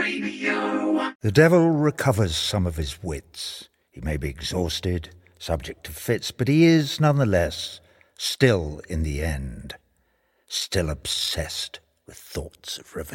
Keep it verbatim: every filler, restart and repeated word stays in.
Radio. The devil recovers some of his wits. He may be exhausted, subject to fits, but he is, nonetheless, still in the end, still obsessed with thoughts of revenge.